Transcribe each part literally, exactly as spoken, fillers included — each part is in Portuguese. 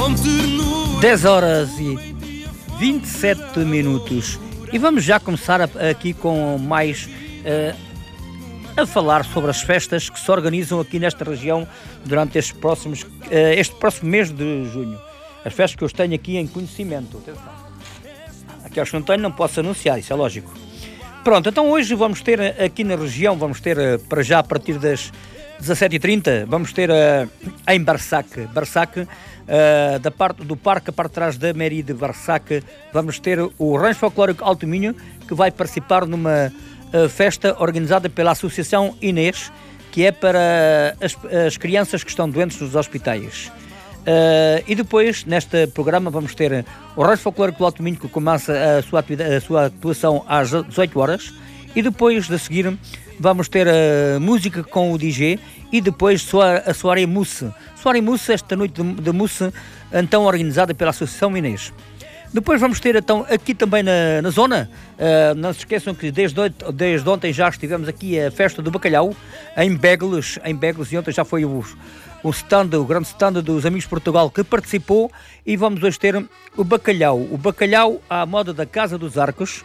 dez horas e vinte e sete minutos. E vamos já começar a, aqui com mais uh, a falar sobre as festas que se organizam aqui nesta região durante estes próximos, uh, este próximo mês de junho. As festas que eu tenho aqui em conhecimento. Atenção. Aquelas que não tenho não posso anunciar, isso é lógico. Pronto, então hoje vamos ter aqui na região, vamos ter uh, para já a partir das dezassete e trinta, vamos ter uh, em Barsac, Barsac uh, da parte do parque, a parte de trás da mairie de Barsac, vamos ter o Rancho Folclórico Alto Minho, que vai participar numa uh, festa organizada pela Associação Inês, que é para as, as crianças que estão doentes nos hospitais. Uh, e depois, neste programa, vamos ter o Rancho Folclórico do Alto Minho, que começa a sua, a sua atuação às dezoito horas, e depois de seguir vamos ter a música com o D J e depois a soirée mousse. Soirée mousse, esta noite de, de mousse, então organizada pela Associação Inês. Depois vamos ter então aqui também na, na zona, uh, não se esqueçam que desde, desde ontem já estivemos aqui a festa do bacalhau em Begles, em Begles, e ontem já foi o, o stand, o grande stand dos Amigos de Portugal que participou, e vamos hoje ter o bacalhau, o bacalhau à moda da Casa dos Arcos,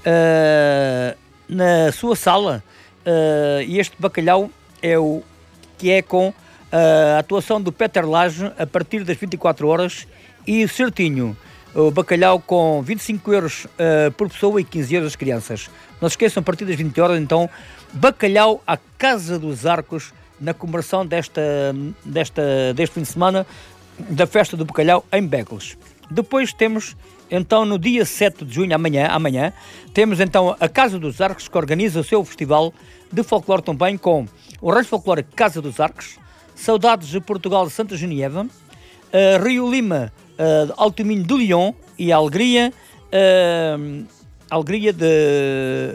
uh, na sua sala. Uh, e este bacalhau é o que é com uh, a atuação do Peter Lage a partir das vinte e quatro horas, e certinho o bacalhau com vinte e cinco euros uh, por pessoa e quinze euros as crianças. Não se esqueçam, a partir das vinte horas então, bacalhau à Casa dos Arcos, na comemoração desta, desta, deste fim de semana da festa do bacalhau em Begles. Depois temos então no dia sete de junho, amanhã, amanhã, temos então a Casa dos Arcos, que organiza o seu festival de folclore também, com o Rancho Folclórico Casa dos Arcos, Saudades de Portugal de Santa Genieva, uh, Rio Lima, uh, Alto Minho de Lyon, e a Alegria, uh, Alegria de...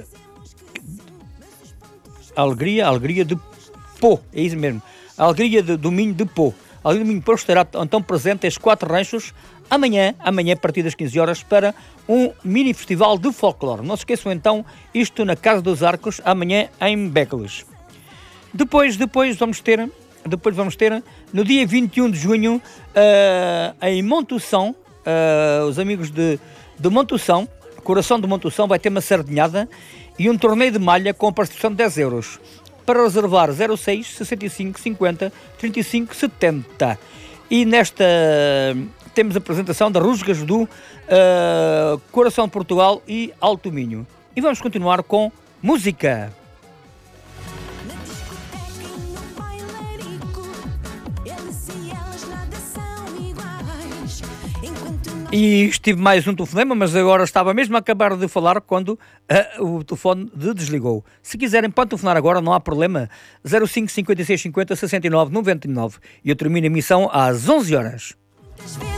Alegria, Alegria de Pô, é isso mesmo, a Alegria de, do Minho de Pô. A Alegria do Minho de Pô estará então presente estes quatro ranchos, Amanhã, amanhã, a partir das quinze horas, para um mini festival de folclore. Não se esqueçam então, isto na Casa dos Arcos, amanhã em Begles. Depois, depois vamos ter, depois vamos ter, no dia vinte e um de junho, uh, em Montução, uh, os amigos de, de Montução, Coração de Montução, vai ter uma sardinhada e um torneio de malha com a participação de dez euros. Para reservar zero seis, sessenta e cinco, cinquenta, trinta e cinco, setenta. E nesta... temos a apresentação da Rusgas do uh, Coração de Portugal e Alto Minho. E vamos continuar com música. E estive mais um telefonema, mas agora estava mesmo a acabar de falar quando uh, o telefone desligou. Se quiserem, podem telefonar agora, não há problema. zero cinco, cinquenta e seis, cinquenta, sessenta e nove, noventa e nove. E eu termino a missão às onze horas.